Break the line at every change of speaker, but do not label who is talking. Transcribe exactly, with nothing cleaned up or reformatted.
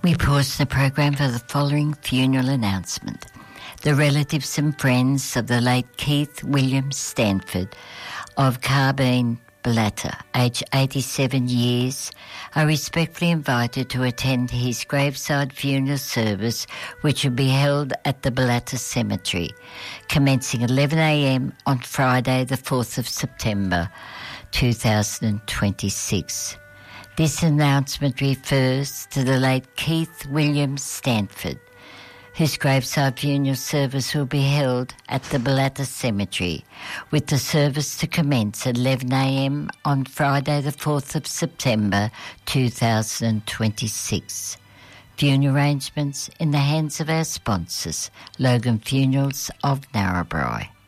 We pause the program for the following funeral announcement. The relatives and friends of the late Keith William Stanford of Carbine Blatter, aged eighty-seven years, are respectfully invited to attend his graveside funeral service, which will be held at the Blatter Cemetery, commencing eleven a m on Friday the fourth of September two thousand twenty-six. This announcement refers to the late Keith William Stanford, whose graveside funeral service will be held at the Blatter Cemetery, with the service to commence at eleven a m on Friday the fourth of September two thousand twenty-six. Funeral arrangements in the hands of our sponsors, Logan Funerals of Narrabri.